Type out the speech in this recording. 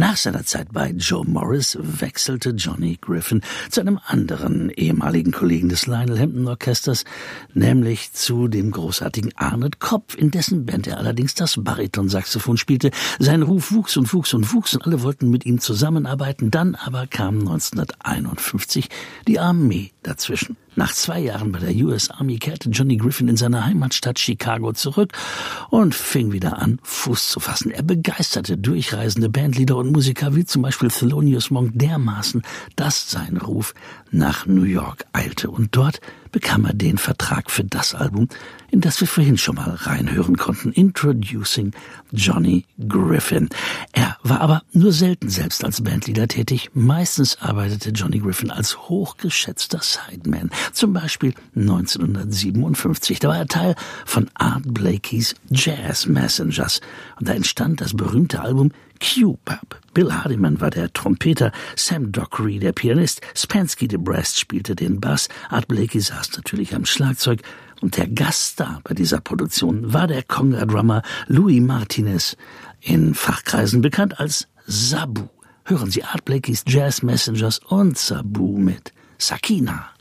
Nach seiner Zeit bei Joe Morris wechselte Johnny Griffin zu einem anderen ehemaligen Kollegen des Lionel Hampton Orchesters, nämlich zu dem großartigen Arnold Kopf, in dessen Band er allerdings das Baritonsaxophon spielte. Sein Ruf wuchs und wuchs und wuchs und alle wollten mit ihm zusammenarbeiten. Dann aber kam 1951 die Armee dazwischen. Nach 2 Jahren bei der US Army kehrte Johnny Griffin in seine Heimatstadt Chicago zurück und fing wieder an, Fuß zu fassen. Er begeisterte durchreisende Bandleader und Musiker wie zum Beispiel Thelonious Monk dermaßen, dass sein Ruf nach New York eilte. Und dort bekam er den Vertrag für das Album, in das wir vorhin schon mal reinhören konnten. Introducing Johnny Griffin. Er war aber nur selten selbst als Bandleader tätig. Meistens arbeitete Johnny Griffin als hochgeschätzter Sideman. Zum Beispiel 1957. Da war er Teil von Art Blakey's Jazz Messengers. Und da entstand das berühmte Album Q-Pub. Bill Hardiman war der Trompeter, Sam Dockery der Pianist, Spansky de Brest spielte den Bass, Art Blakey saß natürlich am Schlagzeug und der Gaststar bei dieser Produktion war der Conga-Drummer Louis Martinez, in Fachkreisen bekannt als Sabu. Hören Sie Art Blakey's Jazz Messengers und Sabu mit Sakina.